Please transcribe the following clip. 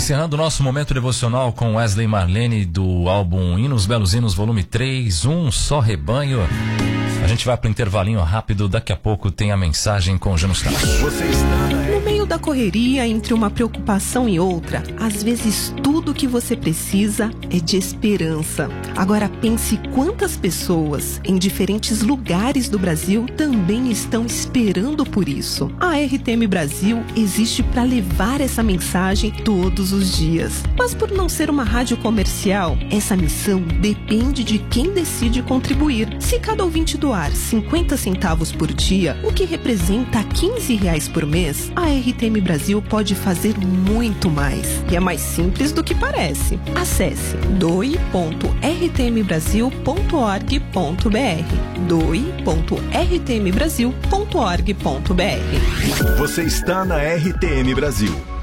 Encerrando o nosso momento devocional com Wesley e Marlene do álbum Hinos Belos Hinos, volume 3, Um Só Rebanho. A gente vai para o intervalinho rápido, daqui a pouco tem a mensagem com o Janus Castro. No meio da correria, entre uma preocupação e outra, às vezes tudo que você precisa é de esperança. Agora pense quantas pessoas em diferentes lugares do Brasil também estão esperando por isso. A RTM Brasil existe para levar essa mensagem todos os dias. Mas por não ser uma rádio comercial, essa missão depende de quem decide contribuir. Se cada ouvinte doar 50 centavos por dia, o que representa R$15 por mês, a RTM Brasil pode fazer muito mais. E é mais simples do que parece. Acesse doe.rtmbrasil.org.br doe.rtmbrasil.org.br. Você está na RTM Brasil.